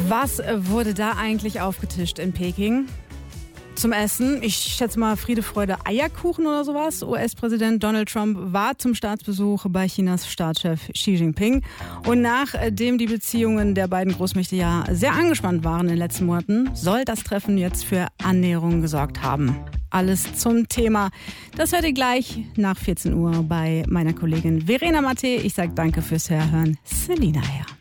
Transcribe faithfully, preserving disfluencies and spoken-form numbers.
Was wurde da eigentlich aufgetischt in Peking? Zum Essen, ich schätze mal Friede, Freude, Eierkuchen oder sowas. U S-Präsident Donald Trump war zum Staatsbesuch bei Chinas Staatschef Xi Jinping. Und nachdem die Beziehungen der beiden Großmächte ja sehr angespannt waren in den letzten Monaten, soll das Treffen jetzt für Annäherung gesorgt haben. Alles zum Thema. Das hört ihr gleich nach vierzehn Uhr bei meiner Kollegin Verena Matte. Ich sage danke fürs Herhören. Selina her.